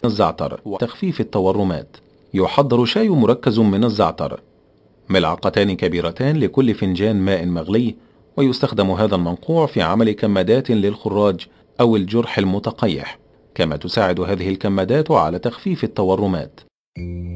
الزعتر وتخفيف التورمات. يحضر شاي مركز من الزعتر، ملعقتان كبيرتان لكل فنجان ماء مغلي. ويستخدم هذا المنقوع في عمل كمادات للخراج أو الجرح المتقيح، كما تساعد هذه الكمادات على تخفيف التورمات.